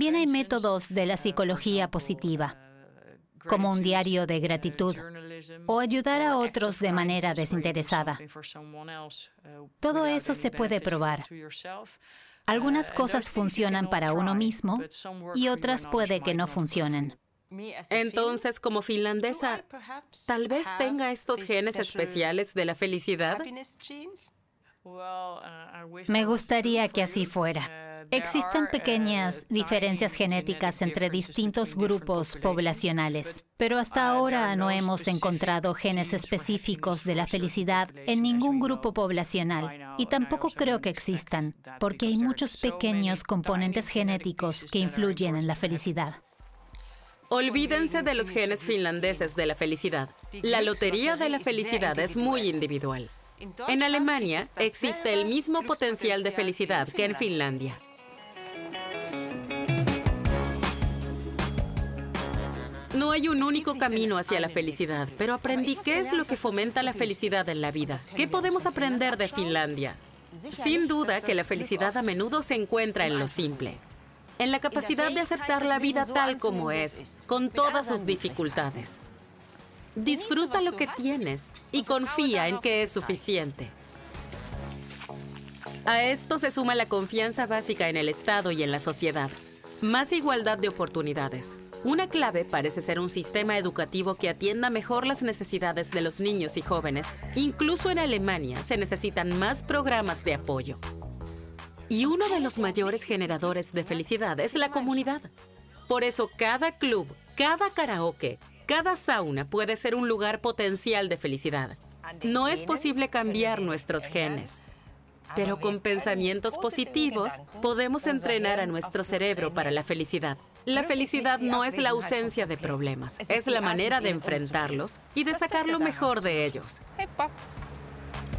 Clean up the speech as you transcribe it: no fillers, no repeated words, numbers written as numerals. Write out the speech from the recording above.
También hay métodos de la psicología positiva, como un diario de gratitud o ayudar a otros de manera desinteresada. Todo eso se puede probar. Algunas cosas funcionan para uno mismo y otras puede que no funcionen. Entonces, como finlandesa, tal vez tenga estos genes especiales de la felicidad. Me gustaría que así fuera. Existen pequeñas diferencias genéticas entre distintos grupos poblacionales, pero hasta ahora no hemos encontrado genes específicos de la felicidad en ningún grupo poblacional, y tampoco creo que existan, porque hay muchos pequeños componentes genéticos que influyen en la felicidad. Olvídense de los genes finlandeses de la felicidad. La lotería de la felicidad es muy individual. En Alemania existe el mismo potencial de felicidad que en Finlandia. No hay un único camino hacia la felicidad, pero aprendí qué es lo que fomenta la felicidad en la vida. ¿Qué podemos aprender de Finlandia? Sin duda que la felicidad a menudo se encuentra en lo simple, en la capacidad de aceptar la vida tal como es, con todas sus dificultades. Disfruta lo que tienes y confía en que es suficiente. A esto se suma la confianza básica en el Estado y en la sociedad. Más igualdad de oportunidades. Una clave parece ser un sistema educativo que atienda mejor las necesidades de los niños y jóvenes. Incluso en Alemania se necesitan más programas de apoyo. Y uno de los mayores generadores de felicidad es la comunidad. Por eso cada club, cada karaoke, cada sauna puede ser un lugar potencial de felicidad. No es posible cambiar nuestros genes, pero con pensamientos positivos podemos entrenar a nuestro cerebro para la felicidad. La felicidad no es la ausencia de problemas, es la manera de enfrentarlos y de sacar lo mejor de ellos.